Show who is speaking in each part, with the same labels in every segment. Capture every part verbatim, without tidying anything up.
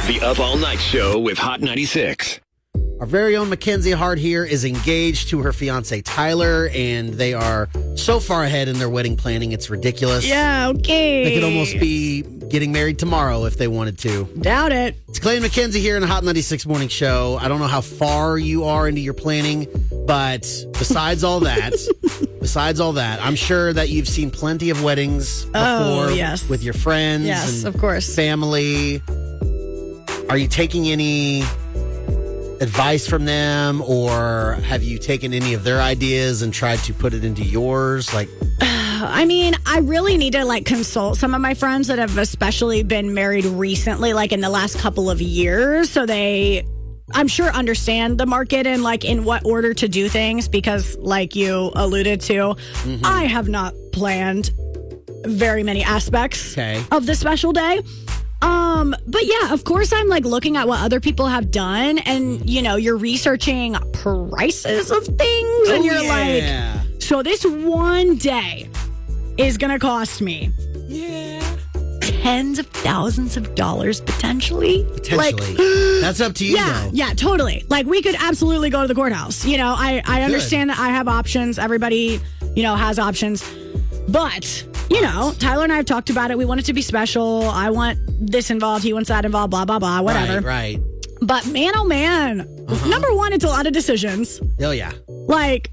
Speaker 1: The Up All Night Show with Hot ninety-six.
Speaker 2: Our very own Mackenzie Hart here is engaged to her fiance Tyler, and they are so far ahead in their wedding planning. It's ridiculous.
Speaker 3: Yeah, okay.
Speaker 2: They could almost be getting married tomorrow if they wanted to.
Speaker 3: Doubt it.
Speaker 2: It's Clay and Mackenzie here in the Hot ninety-six Morning Show. I don't know how far you are into your planning, but besides all that, besides all that, I'm sure that you've seen plenty of weddings before
Speaker 3: Oh, yes.
Speaker 2: with your friends
Speaker 3: Yes,
Speaker 2: and
Speaker 3: of course.
Speaker 2: family. Are you taking any advice from them, or have you taken any of their ideas and tried to put it into yours? Like,
Speaker 3: I mean, I really need to like consult some of my friends that have especially been married recently, like in the last couple of years. So they, I'm sure, understand the market and like in what order to do things because, like you alluded to, mm-hmm. I have not planned very many aspects
Speaker 2: Okay.
Speaker 3: of the special day. Um, but yeah, of course, I'm like looking at what other people have done, and you know, you're researching prices of things, and
Speaker 2: Oh,
Speaker 3: you're
Speaker 2: yeah.
Speaker 3: like, so this one day is gonna cost me
Speaker 2: yeah,
Speaker 3: tens of thousands of dollars potentially.
Speaker 2: potentially.
Speaker 3: Like,
Speaker 2: That's up to you,
Speaker 3: yeah,
Speaker 2: though.
Speaker 3: yeah, totally. Like we could absolutely go to the courthouse. You know, I I understand that I have options. Everybody, you know, has options, but. You know, Tyler and I have talked about it. We want it to be special. I want this involved. He wants that involved. Blah, blah, blah. Whatever.
Speaker 2: Right, right.
Speaker 3: But man, oh man.
Speaker 2: Uh-huh.
Speaker 3: Number one, it's a lot of decisions.
Speaker 2: Oh, yeah.
Speaker 3: Like,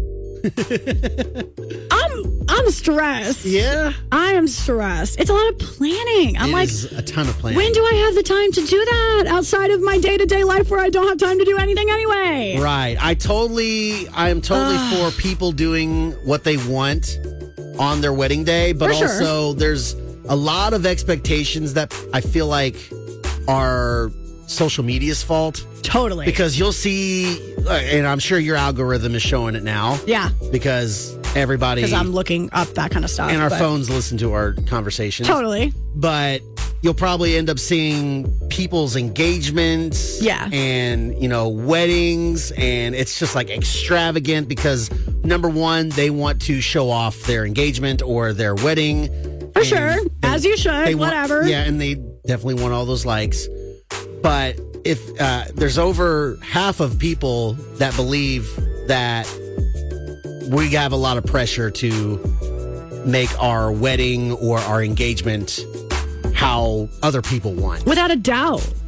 Speaker 3: I'm I'm stressed.
Speaker 2: Yeah.
Speaker 3: I am stressed. It's a lot of planning. I'm
Speaker 2: It
Speaker 3: like,
Speaker 2: is a ton of planning.
Speaker 3: when do I have the time to do that outside of my day-to-day life where I don't have time to do anything anyway?
Speaker 2: Right. I totally, I am totally for people doing what they want on their wedding day, but
Speaker 3: For sure.
Speaker 2: also there's a lot of expectations that I feel like are social media's fault.
Speaker 3: Totally.
Speaker 2: Because you'll see, uh, and I'm sure your algorithm is showing it now.
Speaker 3: Yeah.
Speaker 2: Because everybody.
Speaker 3: Because I'm looking up that kind of stuff.
Speaker 2: And our
Speaker 3: but-
Speaker 2: phones listen to our conversations.
Speaker 3: Totally.
Speaker 2: But you'll probably end up seeing people's engagements.
Speaker 3: Yeah.
Speaker 2: And, you know, weddings. And it's just like extravagant because, number one, they want to show off their engagement or their wedding.
Speaker 3: For
Speaker 2: And
Speaker 3: sure.
Speaker 2: they-
Speaker 3: As you should.
Speaker 2: they want-
Speaker 3: Whatever.
Speaker 2: yeah, and they definitely want all those likes. But if uh, there's over half of people that believe that we have a lot of pressure to make our wedding or our engagement how other people want.
Speaker 3: Without a doubt.